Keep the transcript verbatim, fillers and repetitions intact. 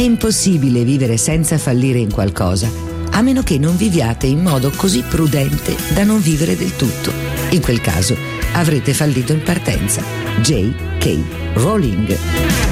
impossibile vivere senza fallire in qualcosa, a meno che non viviate in modo così prudente da non vivere del tutto. In quel caso avrete fallito in partenza. J K. Rowling.